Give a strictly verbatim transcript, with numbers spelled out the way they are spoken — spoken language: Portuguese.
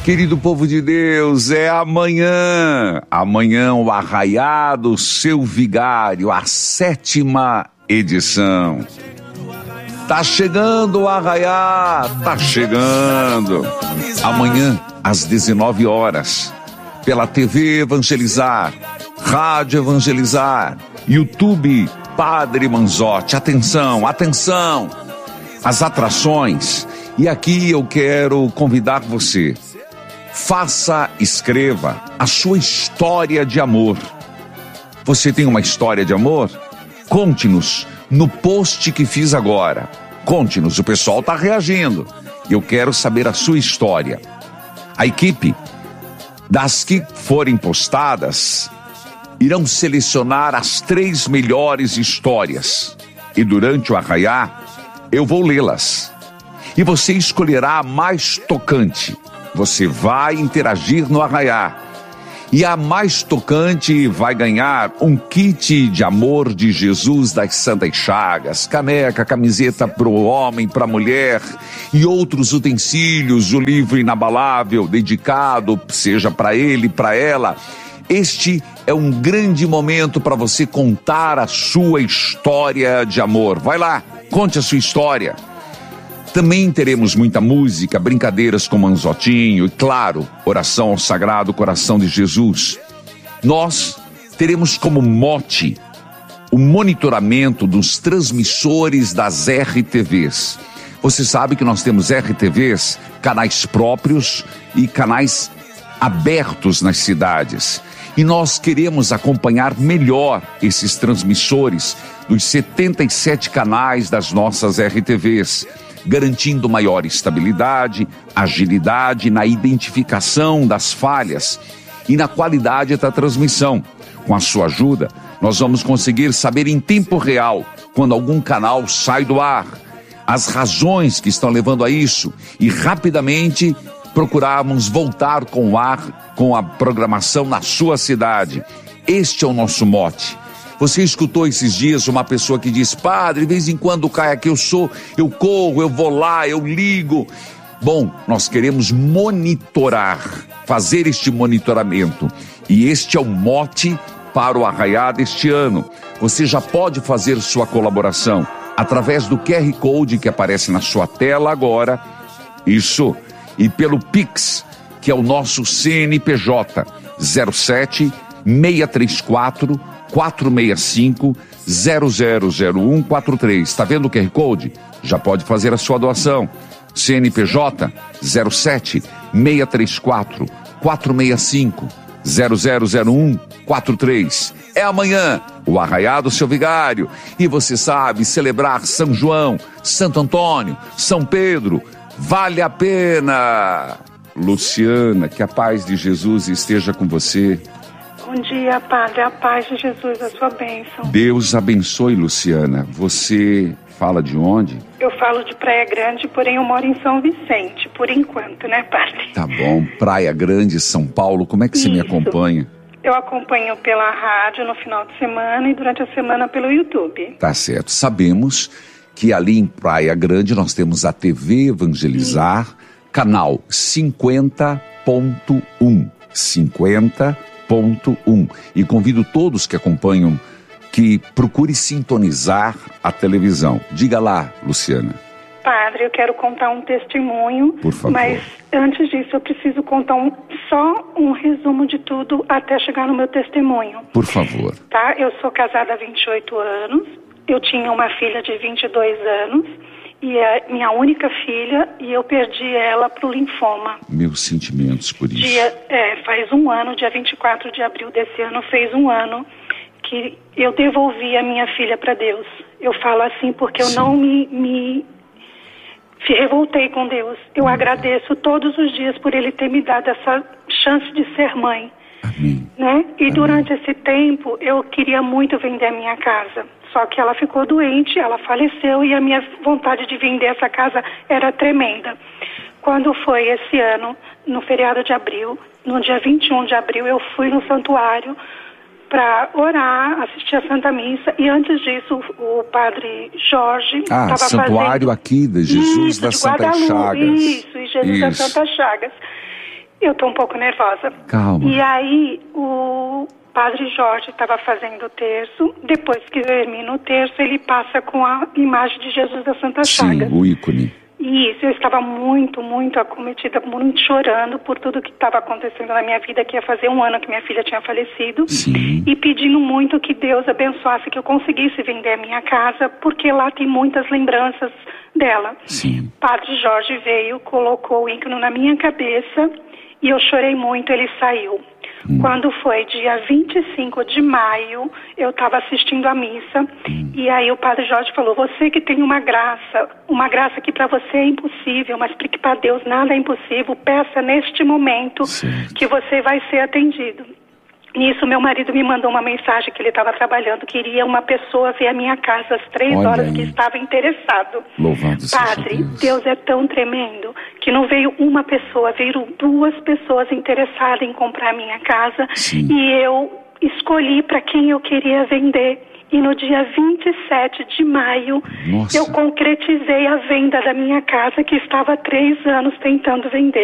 Querido povo de Deus, é amanhã, amanhã o Arraiá do Seu Vigário, a sétima edição. Tá chegando o Arraiá, tá chegando. Amanhã, às dezenove horas, pela T V Evangelizar, Rádio Evangelizar, YouTube Padre Manzotti. Atenção, atenção, as atrações. E aqui eu quero convidar você. Faça, escreva a sua história de amor. Você tem uma história de amor? Conte-nos no post que fiz agora. Conte-nos, o pessoal está reagindo. Eu quero saber a sua história. A equipe das que forem postadas irão selecionar as três melhores histórias. E durante o Arraiá, eu vou lê-las. E você escolherá a mais tocante. Você vai interagir no Arraiá. E a mais tocante vai ganhar um kit de amor de Jesus das Santas Chagas, caneca, camiseta para o homem, para a mulher e outros utensílios, o livro inabalável dedicado, seja para ele, para ela. Este é um grande momento para você contar a sua história de amor. Vai lá, conte a sua história. Também teremos muita música, brincadeiras com Manzotinho e, claro, oração ao Sagrado Coração de Jesus. Nós teremos como mote o monitoramento dos transmissores das R T Vs. Você sabe que nós temos R T Vs, canais próprios e canais abertos nas cidades. E nós queremos acompanhar melhor esses transmissores dos setenta e sete canais das nossas R T Vs. Garantindo maior estabilidade, agilidade na identificação das falhas e na qualidade da transmissão. Com a sua ajuda, nós vamos conseguir saber em tempo real quando algum canal sai do ar, as razões que estão levando a isso e rapidamente procurarmos voltar com o ar, com a programação na sua cidade. Este é o nosso mote. Você escutou esses dias uma pessoa que diz: padre, de vez em quando cai aqui, eu sou, eu corro, eu vou lá, eu ligo. Bom, nós queremos monitorar, fazer este monitoramento. E este é o mote para o Arraiá deste ano. Você já pode fazer sua colaboração através do Q R Code que aparece na sua tela agora. Isso. E pelo Pix, que é o nosso C N P J, zero sete, seis três quatro, quatro seis cinco, zero zero zero um quatro três. Está vendo o Q R Code? Já pode fazer a sua doação. C N P J zero sete, seis três quatro, quatro seis cinco, zero zero zero um quatro três. É amanhã o Arraiá do Seu Vigário. E você sabe, celebrar São João, Santo Antônio, São Pedro, vale a pena. Luciana, que a paz de Jesus esteja com você. Bom dia, Padre, a paz de Jesus, a sua bênção. Deus abençoe, Luciana. Você fala de onde? Eu falo de Praia Grande, porém eu moro em São Vicente, por enquanto, né, Padre? Tá bom, Praia Grande, São Paulo, como é que você Isso. me acompanha? Eu acompanho pela rádio no final de semana e durante a semana pelo YouTube. Tá certo, sabemos que ali em Praia Grande nós temos a T V Evangelizar, Sim. canal cinquenta ponto um, cinquenta ponto um. E convido todos que acompanham que procure sintonizar a televisão. Diga lá, Luciana. Padre, eu quero contar um testemunho. Por favor. Mas antes disso eu preciso contar um, só um resumo de tudo até chegar no meu testemunho. Por favor. Tá? Eu sou casada há vinte e oito anos. Eu tinha uma filha de vinte e dois anos. E é minha única filha, e eu perdi ela para o linfoma. Meus sentimentos por isso. Dia, é, faz um ano, dia vinte e quatro de abril desse ano, fez um ano que eu devolvi a minha filha para Deus. Eu falo assim porque eu Sim. não me, me, me revoltei com Deus. Eu hum. agradeço todos os dias por Ele ter me dado essa chance de ser mãe. Amém. Né? E Amém. Durante esse tempo, eu queria muito vender a minha casa. Só que ela ficou doente, ela faleceu e a minha vontade de vender essa casa era tremenda. Quando foi esse ano, no feriado de abril, no dia vinte e um de abril, eu fui no santuário para orar, assistir a Santa Missa. E antes disso, o, o padre Jorge estava ah, fazendo... santuário aqui de Jesus isso, das de Santas Chagas. Isso, e Jesus isso. das Santas Chagas. Eu tô um pouco nervosa. Calma. E aí, o Padre Jorge estava fazendo o terço. Depois que termina o terço, ele passa com a imagem de Jesus da Santa Chagas. Sim, o ícone. Isso, eu estava muito, muito acometida, muito chorando por tudo que estava acontecendo na minha vida, que ia fazer um ano que minha filha tinha falecido. Sim. E pedindo muito que Deus abençoasse, que eu conseguisse vender a minha casa, porque lá tem muitas lembranças dela. Sim. Padre Jorge veio, colocou o ícone na minha cabeça e eu chorei muito, ele saiu. Hum. Quando foi dia vinte e cinco de maio, eu estava assistindo a missa, hum. e aí o Padre Jorge falou, você que tem uma graça, uma graça que para você é impossível, mas para Deus nada é impossível, peça neste momento certo. Que você vai ser atendido. Nisso, meu marido me mandou uma mensagem que ele estava trabalhando, queria uma pessoa ver a minha casa às três Olha horas, aí. Que estava interessado. Louvado Padre, seja Deus. Deus é tão tremendo que não veio uma pessoa, veio duas pessoas interessadas em comprar a minha casa. Sim. E eu escolhi para quem eu queria vender. E no dia vinte e sete de maio, Nossa. Eu concretizei a venda da minha casa, que estava há três anos tentando vender.